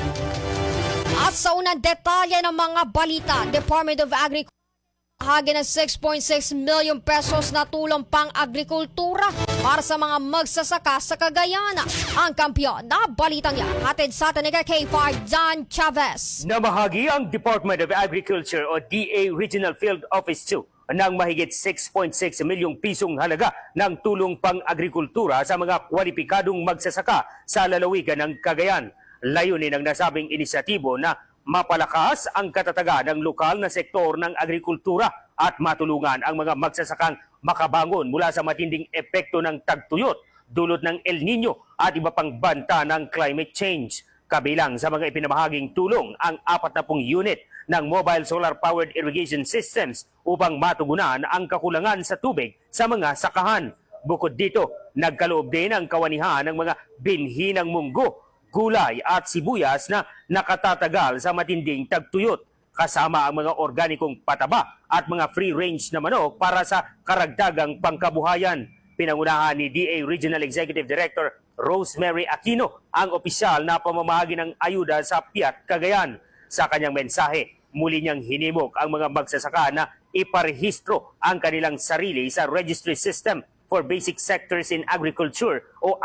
At sa unang detalye ng mga balita, Department of Agriculture hagi ng 6.6 million pesos na tulong pang-agrikultura para sa mga magsasaka sa Cagayan. Ang kampiyon na balitang yan, hatid sa atin ni K5 John Chavez. Namahagi ang Department of Agriculture o DA Regional Field Office 2 ng mahigit 6.6 milyong pisong halaga ng tulong pang-agrikultura sa mga kwalipikadong magsasaka sa lalawigan ng Cagayan. Layunin ng nasabing inisyatibo na mapalakas ang katatagan ng lokal na sektor ng agrikultura at matulungan ang mga magsasakang makabangon mula sa matinding epekto ng tagtuyot, dulot ng El Nino at iba pang banta ng climate change. Kabilang sa mga ipinamahaging tulong ang 40 unit ng mobile solar-powered irrigation systems upang matugunan ang kakulangan sa tubig sa mga sakahan. Bukod dito, nagkaloob din ang kawanihan ng mga binhi ng munggo, gulay at sibuyas na nakatatagal sa matinding tagtuyot, kasama ang mga organikong pataba at mga free-range na manok para sa karagdagang pangkabuhayan. Pinangunahan ni DA Regional Executive Director Rosemary Aquino ang opisyal na pamamahagi ng ayuda sa Piat, Cagayan. Sa kanyang mensahe, muli niyang hinimok ang mga magsasaka na iparehistro ang kanilang sarili sa registry system for Basic Sectors in Agriculture o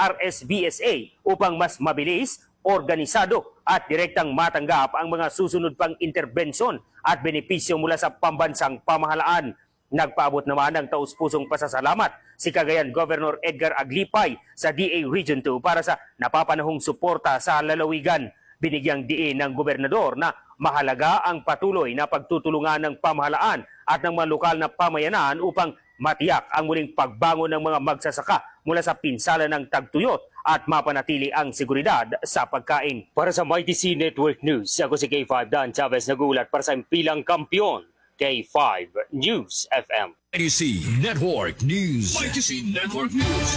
RSBSA upang mas mabilis, organisado at direktang matanggap ang mga susunod pang interbensyon at benepisyo mula sa pambansang pamahalaan. Nagpaabot naman ng taus-pusong pasasalamat si Cagayan Governor Edgar Aglipay sa DA Region 2 para sa napapanahong suporta sa lalawigan. Binigyang diin ng gobernador na mahalaga ang patuloy na pagtutulungan ng pamahalaan at ng mga lokal na pamayanan upang matiyak ang muling pagbangon ng mga magsasaka mula sa pinsala ng tagtuyot at mapanatili ang seguridad sa pagkain. Para sa MyTC Network News, ako si K5 Dan Chavez nagulat para sa impilang kampiyon, K5 News FM. YTC Network News. YTC Network News.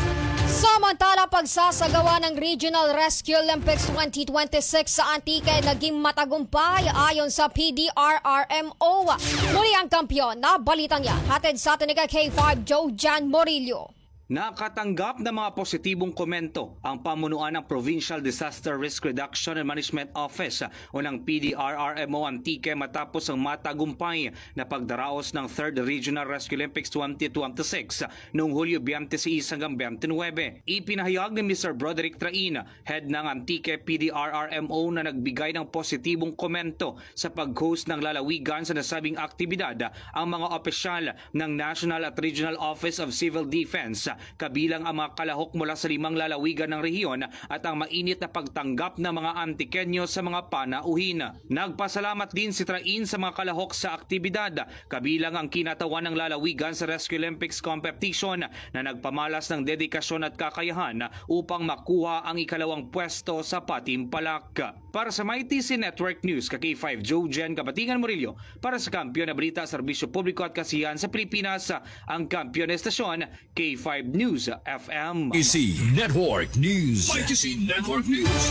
Samantala, pagsasagawa ng Regional Rescue Olympics 2026 sa Antique naging matagumpay ayon sa PDRRMO. Muli ang kampiyon na balitang yan. Hatid sa atin ni K5 Joe Jan Morillo. Nakatanggap ng mga positibong komento ang pamunuan ng Provincial Disaster Risk Reduction and Management Office o ng PDRRMO Antique matapos ang matagumpay na pagdaraos ng 3rd Regional Rescue Olympics 2026 noong Hulyo 26 hanggang 29. Ipinahayag ni Mr. Broderick Train, head ng Antique PDRRMO, na nagbigay ng positibong komento sa pag-host ng lalawigan sa nasabing aktibidad ang mga opisyal ng National at Regional Office of Civil Defense, kabilang ang mga kalahok mula sa 5 lalawigan ng rehiyon at ang mainit na pagtanggap ng mga Antiqueño sa mga panauhin. Nagpasalamat din si Train sa mga kalahok sa aktibidad, kabilang ang kinatawan ng lalawigan sa Rescue Olympics competition na nagpamalas ng dedikasyon at kakayahan upang makuha ang ikalawang pwesto sa patimpalak. Para sa MyTC Network News, K5 Joe Jen Kabatingan Murillo, para sa kampiyon na balita, serbisyo publiko at kasiyahan sa Pilipinas, ang kampiyon na estasyon, K5 News FM. YTC Network News. YTC Network News.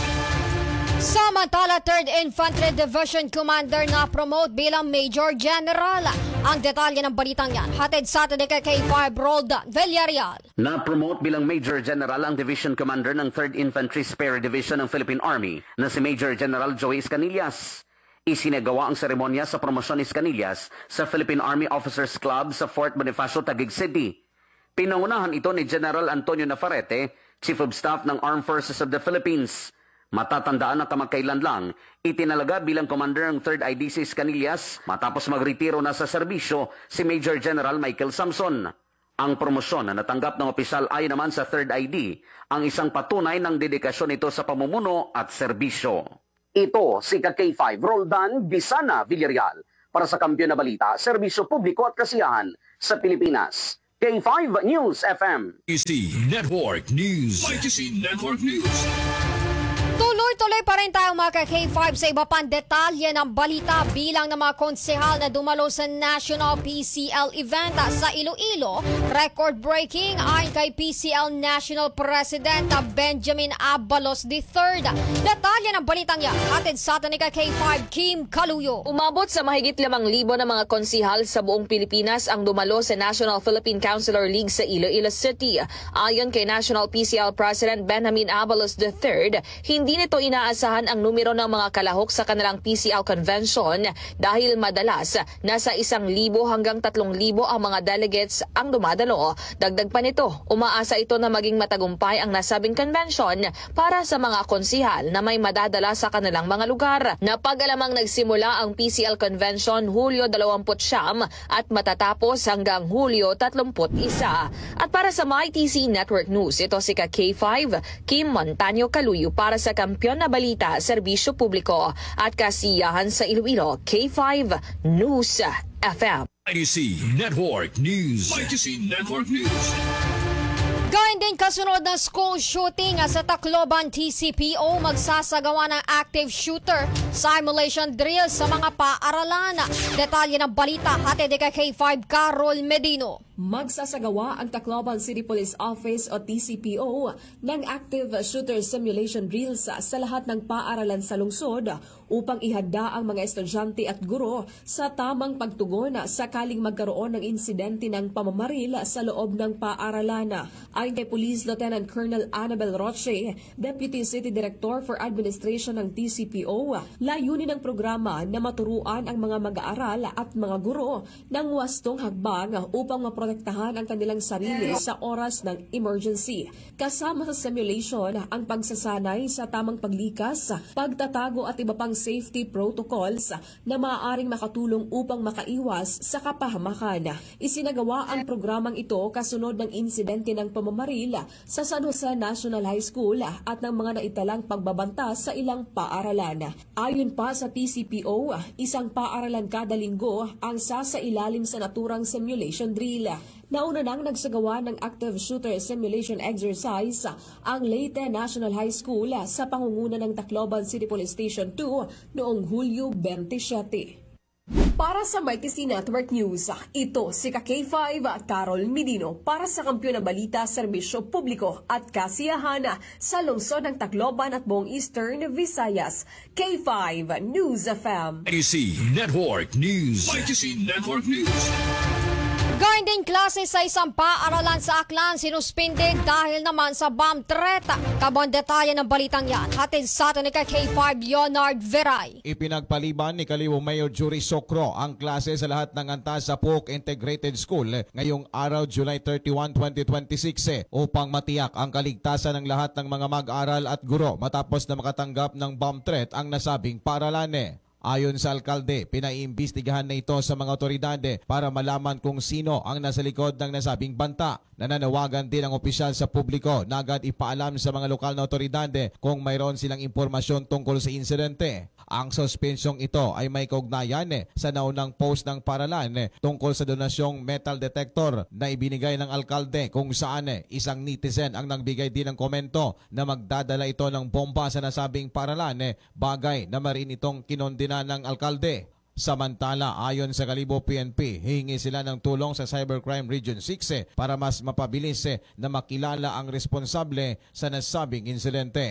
Samantala, 3rd Infantry Division Commander na promote bilang Major General. Ang detalye ng balitang yan, hatid sa atin ni K5 Roldan Villarreal. Na-promote bilang Major General ang Division Commander ng 3rd Infantry Spare Division ng Philippine Army na si Major General Joey Escanillas. Isinagawa ang seremonya sa promosyon ni Escanillas sa Philippine Army Officers Club sa Fort Bonifacio, Taguig City. Pinangunahan ito ni General Antonio Navarrete, Chief of Staff ng Armed Forces of the Philippines. Matatandaan na kamakailan lang, itinalaga bilang commander ng 3rd IDC Escanillas matapos magretiro na sa serbisyo si Major General Michael Samson. Ang promosyon na natanggap ng opisyal ay naman sa 3rd ID, ang isang patunay ng dedikasyon nito sa pamumuno at serbisyo. Ito si K5 Roldan Bisana Villarreal para sa Kampiyon na Balita, Serbisyo Publiko at Kasiyahan sa Pilipinas. K5 News FM. YTC Network News. YTC Network News. Tuloy-tuloy pa rin tayo mga K5 sa iba pang detalye ng balita bilang ng mga konsehal na dumalo sa National PCL event sa Iloilo. Record-breaking ayon kay PCL National President Benjamin Abalos III. Detalye ng balitang yan, hatid sa atin ni K5 Kim Kaluyo. Umabot sa mahigit 5,000 na mga konsehal sa buong Pilipinas ang dumalo sa National Philippine Councilor League sa Iloilo City. Ayon kay National PCL President Benjamin Abalos III, hindi nito inaasahan ang numero ng mga kalahok sa kanilang PCL convention dahil madalas nasa 1,000 hanggang 3,000 ang mga delegates ang dumadalo. Dagdag pa nito, umaasa ito na maging matagumpay ang nasabing convention para sa mga konsihal na may madadala sa kanilang mga lugar. Napag-alamang nagsimula ang PCL convention Hulyo 29 at matatapos hanggang Hulyo 31. At para sa YTC Network News, ito si K5 Kim Montaño Kaluyo para sa Kampiyon na Balita, Serbisyo Publiko at Kasiyahan sa Iloilo, K5 News FM. YTC Network News. YTC Network News. Gayun din kasunod ng school shooting sa Tacloban TCPO, magsasagawa ng active shooter simulation drill sa mga paaralan. Detalye ng balita, hatid kay K5 Carol Medino. Magsasagawa ang Tacloban City Police Office o TCPO ng active shooter simulation drills sa lahat ng paaralan sa lungsod upang ihanda ang mga estudyante at guro sa tamang pagtugon sakaling magkaroon ng insidente ng pamamaril sa loob ng paaralan. Ayon kay Police Lieutenant Colonel Annabel Roche, Deputy City Director for Administration ng TCPO, layunin ng programa na maturuan ang mga mag-aaral at mga guro ng wastong hakbang upang maprotektahan ang kanilang sarili sa oras ng emergency. Kasama sa simulation ang pagsasanay sa tamang paglikas, pagtatago at iba pang safety protocols na maaaring makatulong upang makaiwas sa kapahamakan. Isinagawa ang programang ito kasunod ng insidente ng pamamaril sa San Jose National High School at ng mga naitalang pagbabanta sa ilang paaralan. Ayon pa sa TCPO, isang paaralan kada linggo ang sasailalim sa naturang simulation drill. Nauna nang nagsagawa ng active shooter simulation exercise ang Leyte National High School sa pangunguna ng Tacloban City Police Station 2 noong Hulyo 27. Para sa YTC Network News, ito si K5 Carol Medino para sa Kampiyon na Balita, Serbisyo Publiko at Kasiyahan sa lungsod ng Tacloban at buong Eastern Visayas. K5 News FM. YTC Network News. YTC Network News. Gayun din klase sa isang paaralan sa Aklan sinuspinde dahil naman sa bomb threat. Kabon detalye ng balitang yan, hatid sa atin ni K5 Leonard Veray. Ipinagpaliban ni Kaliwo Mayor Jury Socro ang klase sa lahat ng antas sa PUC Integrated School ngayong araw July 31, 2026 upang matiyak ang kaligtasan ng lahat ng mga mag-aral at guro matapos na makatanggap ng bomb threat ang nasabing paaralan. Ayon sa alkalde, pinaiimbestigahan na ito sa mga otoridad para malaman kung sino ang nasa likod ng nasabing banta. Nananawagan din ang opisyal sa publiko na agad ipaalam sa mga lokal na otoridad kung mayroon silang impormasyon tungkol sa insidente. Ang suspensyong ito ay may kaugnayan sa naunang post ng paaralan tungkol sa donasyong metal detector na ibinigay ng alkalde kung saan isang netizen ang nagbigay din ng komento na magdadala ito ng bomba sa nasabing paaralan, bagay na marin itong kinondena ng alkalde. Samantala, ayon sa Kalibo PNP, hihingi sila ng tulong sa Cybercrime Region 6 para mas mapabilis na makilala ang responsable sa nasabing insidente.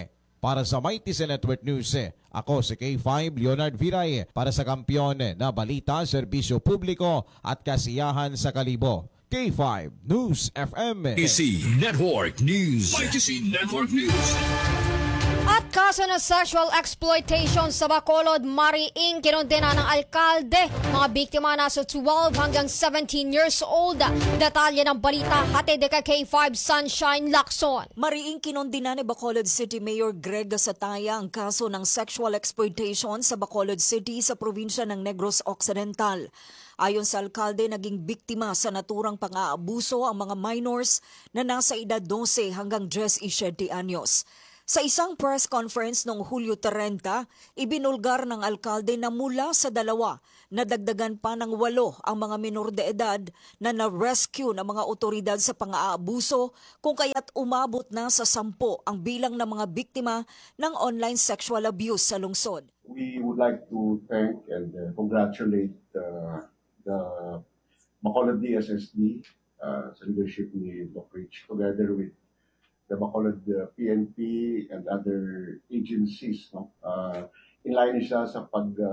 Para sa Mighty Network News, ako si K5 Leonard Viray para sa Kampiyon na Balita, Serbisyo Publiko at Kasiyahan sa Kalibo. K5 News FM. ITC Network News. ITC Network News. At kaso ng sexual exploitation sa Bacolod, Mariing kinondena ng alkalde. Mga biktima nasa 12 hanggang 17 years old. Detalye ng balita hatid kay K5 Sunshine Lacson. Mariing kinondena ni Bacolod City Mayor Greg Gasataya ang kaso ng sexual exploitation sa Bacolod City sa probinsya ng Negros Occidental. Ayon sa alkalde, naging biktima sa naturang pang-aabuso ang mga minors na nasa edad 12 hanggang 17 anyos. Sa isang press conference noong Hulyo 30, ibinulgar ng alkalde na mula sa 2, nadagdagan pa ng 8 ang mga minor de edad na na-rescue ng mga otoridad sa pang-aabuso, kung kaya't umabot na sa 10 ang bilang ng mga biktima ng online sexual abuse sa lungsod. We would like to thank and congratulate the Bacolod DSSD sa leadership ni Doc Rich, together with the Bacolod PNP and other agencies. No? In line siya sa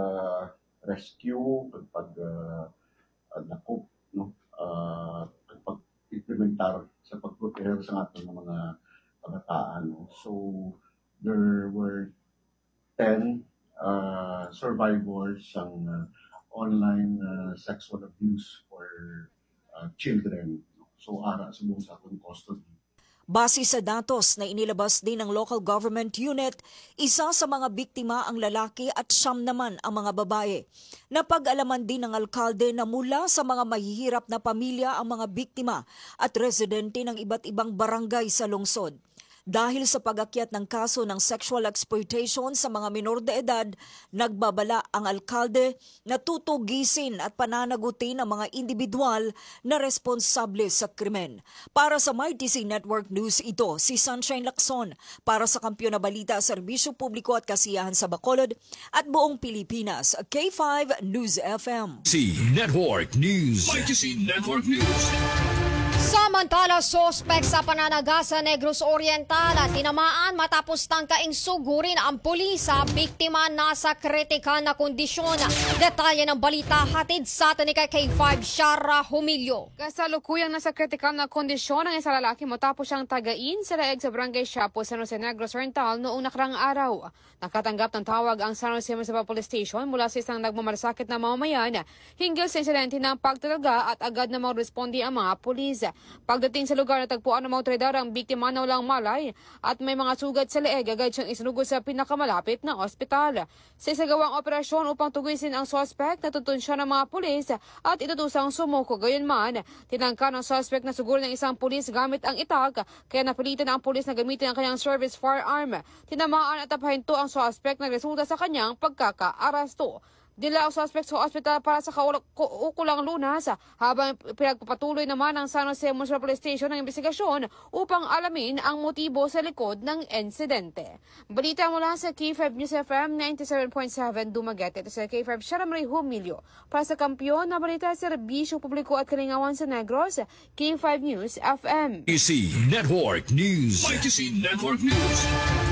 pag-rescue, pag-nakop, no? Pag-implementar sa pag-protect sa ating mga kabataan. No? So, there were 10 survivors ng online sexual abuse for children. No? So, ara sa buong sa atong custody. Base sa datos na inilabas din ng local government unit, isa sa mga biktima ang lalaki at 9 naman ang mga babae. Napag-alaman din ng alkalde na mula sa mga mahihirap na pamilya ang mga biktima at residente ng iba't ibang barangay sa lungsod. Dahil sa pag-akyat ng kaso ng sexual exploitation sa mga minor de edad, nagbabala ang alkalde na tutugisin at pananagutin ang mga individual na responsable sa krimen. Para sa MyTC Network News, ito si Sunshine Lacson para sa Kampiyon na Balita, Serbisyo Publiko at Kasiyahan sa Bacolod at buong Pilipinas. K5 News FM. ITC Network News. ITC Network News. Samantala, sospek sa pananaga sa Negros Oriental at tinamaan matapos tangkaing sugurin ang pulis sa biktima nasa kritikal na kondisyon. Detalye ng balita hatid sa atin ni K5 Shara Humilio. Kasalukuyang nasa kritikal na kondisyon ang isang lalaki matapos siyang tagain sa laeg sa Barangay Siapo, San Jose, Negros Oriental noong nakarang araw. Nakatanggap ng tawag ang San Jose Municipal Police Station mula sa isang nagmamalasakit na mamamayan hinggil sa insidente ng pagtalaga at agad na magresponde ang mga pulis. Pagdating sa lugar, natagpuan ng mga otoridad ang biktima na walang malay at may mga sugat sa leeg, agad siyang isinugod sa pinakamalapit na ospital. Sa isagawang operasyon upang tugisin ang suspect, natutun siya ng mga pulis at itutusang sumuko. Gayunman, tinangka ng suspect na sugurin ng isang pulis gamit ang itak, kaya napilitan ang pulis na gamitin ang kanyang service firearm. Tinamaan at apahinto ang suspect na resulta sa kanyang pagkaka-arasto. Dila ang suspect sa ospital para sa kaukulang lunas habang pinagpapatuloy naman ng San Jose Municipal Police Station ng investigasyon upang alamin ang motibo sa likod ng insidente. Balita mula sa K5 News FM 97.7 Dumaguete. Ito sa K5 Sharamray Humilio para sa Kampiyon na Balita, Serbisyo Publiko at Kalingawan sa Negros, K5 News FM. ITC Network News. ITC Network News.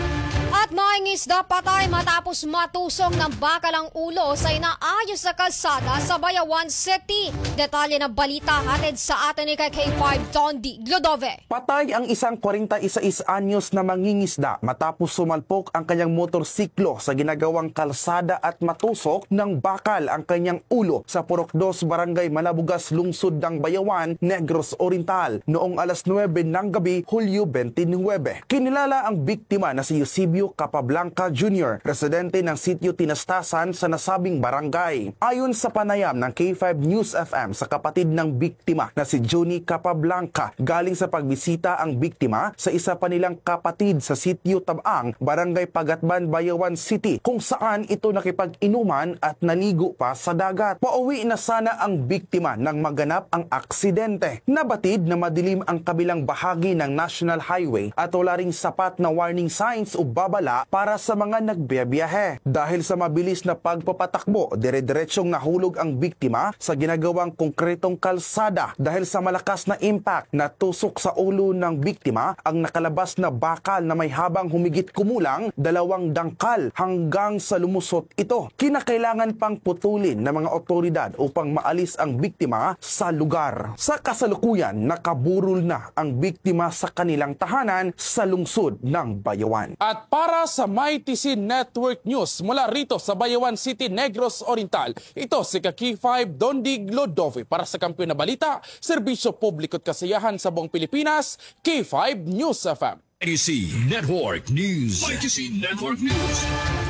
At maingis na patay matapos matusong ng bakalang ulo sa inaayos sa kalsada sa Bayawan City. Detalye ng balita hatid sa atin ni K5 Tondi Glodove. Patay ang isang 41 anyos na mangingisda matapos sumalpok ang kanyang motorsiklo sa ginagawang kalsada at matusok ng bakal ang kanyang ulo sa Purok 2, Barangay Malabugas, lungsod ng Bayawan, Negros Oriental noong alas 9 ng gabi, Hulyo 29. Kinilala ang biktima na si Eusebio Capablanca Jr., residente ng sitio Tinastasan sa nasabing barangay. Ayon sa panayam ng K5 News FM sa kapatid ng biktima na si Juni Capablanca, galing sa pagbisita ang biktima sa isa pa nilang kapatid sa sitio Tabang, Barangay Pagatban, Bayawan City, kung saan ito nakipag-inuman at naligo pa sa dagat. Pauwi na sana ang biktima nang maganap ang aksidente. Nabatid na madilim ang kabilang bahagi ng National Highway at wala ring sapat na warning signs o babala para sa mga nagbiyahe. Dahil sa mabilis na pagpapatakbo, dire-diretsyong nahulog ang biktima sa ginagawang konkretong kalsada. Dahil sa malakas na impact na tusok sa ulo ng biktima ang nakalabas na bakal na may habang humigit kumulang 2 dangkal hanggang sa lumusot ito. Kinakailangan pang putulin ng mga otoridad upang maalis ang biktima sa lugar. Sa kasalukuyan, nakaburol na ang biktima sa kanilang tahanan sa lungsod ng Bayawan. At para sa MyTC Network News mula rito sa Bayawan City, Negros Oriental, ito si Kaki5 Dondig Lodove para sa Kampiyon na Balita, Serbisyo Publiko at Kasiyahan sa buong Pilipinas, K5 News FM. MyTC Network News. MyTC Network News.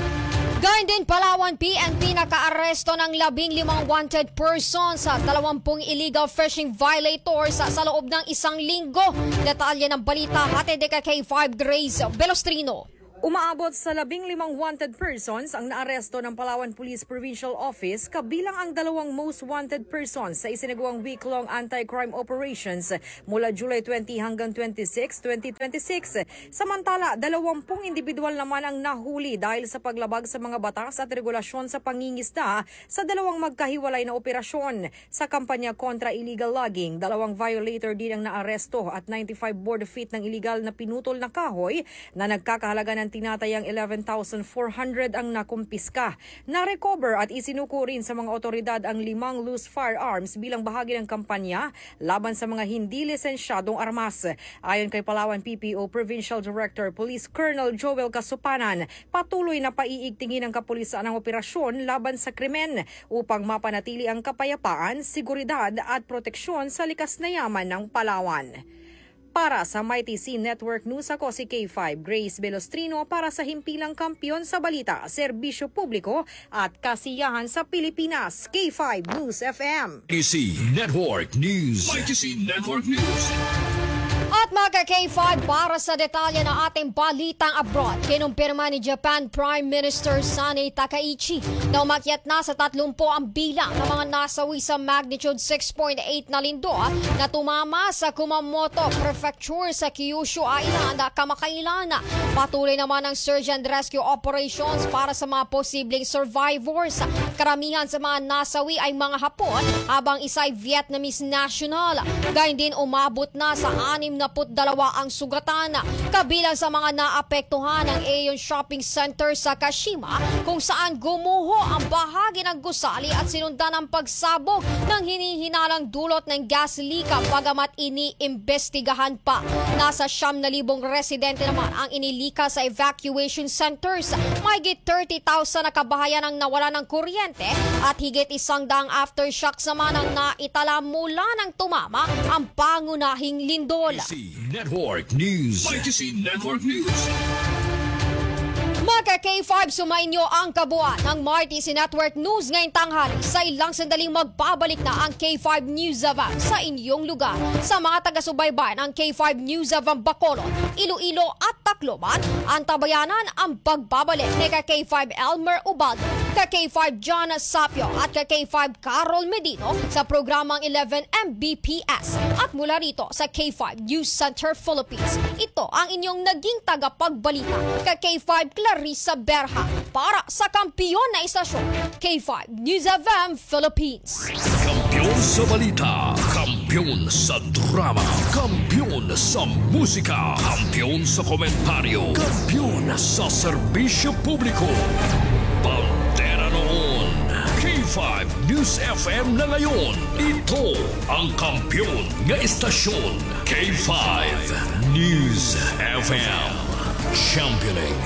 Gayun din Palawan, PNP nakaaresto ng 15 wanted persons sa 20 illegal fishing violators sa loob ng 1 linggo. Detalye ng balita hatid kay K5 Grace Belostrino. Umaabot sa 15 wanted persons ang naaresto ng Palawan Police Provincial Office kabilang ang 2 most wanted persons sa isinagawang week-long anti-crime operations mula July 20 hanggang 26, 2026. Samantala, 20 individual naman ang nahuli dahil sa paglabag sa mga batas at regulasyon sa pangingisda sa 2 magkahiwalay na operasyon. Sa kampanya kontra illegal logging, 2 violator din ang naaresto at 95 board feet ng illegal na pinutol na kahoy na nagkakahalaga ng tinatayang 11,400 ang nakumpiska. Na-recover at isinuko rin sa mga otoridad ang 5 loose firearms bilang bahagi ng kampanya laban sa mga hindi lisensyadong armas. Ayon kay Palawan PPO Provincial Director Police Colonel Joel Kasupanan, patuloy na paiigtingin ng kapulisan ang operasyon laban sa krimen upang mapanatili ang kapayapaan, seguridad at proteksyon sa likas na yaman ng Palawan. Para sa MyTC Network News, ako si K5 Grace Belostrino para sa himpilang kampiyon sa balita, serbisyo publiko at kasiyahan sa Pilipinas, K5 News FM. MyTC Network News. MyTC Network News. At mga K5, para sa detalye ng ating balitang abroad, kinumpirma ni Japan Prime Minister Sanae Takaichi na umakyat na sa 30 ang bilang ng mga nasawi sa magnitude 6.8 na lindol na tumama sa Kumamoto Prefecture sa Kyushu Island kamakailan. Patuloy naman ang search and rescue operations para sa mga posibleng survivors. Karamihan sa mga nasawi ay mga Hapon habang isa ay Vietnamese national. Gayun din umabot na sa 62 ang sugatan, kabilang sa mga naapektuhan ng Aeon Shopping Center sa Kashima kung saan gumuho ang bahagi ng gusali at sinundan ang pagsabog ng hinihinalang dulot ng gas leak bagamat iniimbestigahan pa. Nasa 9,000 residente naman ang inilika sa evacuation centers. Mahigit 30,000 na kabahayan ang nawala ng kuryente at higit 100 aftershocks naman ang naitala mula ng tumama ang pangunahing lindol. Network News. MyTC Network News. Mga K5, sumainyo ang kabuuan ng MyTC Network News ngayong tanghali. Sa ilang sandaling magbabalik na ang K5 News Avant sa inyong lugar. Sa mga taga-subaybay ng K5 News Avant Bacolod, Iloilo at Tacloban, ang tabayanan ang pagbabalik ni K5 Elmer Ubaldo, K5 John Sapio at K5 Carol Medino sa programang 11 Mbps. At mula rito sa K5 News Center Philippines, ito ang inyong naging tagapagbalita, K5 Clarissa Berha para sa kampiyon na istasyon, K5 News FM Philippines. Kampiyon sa balita, kampiyon sa drama, kampiyon sa musika, kampiyon sa komentaryo, kampiyon sa serbisyo publiko. Pantera noon, K5 News FM na ngayon. Ito ang kampiyon ng istasyon, K5 News FM. Championing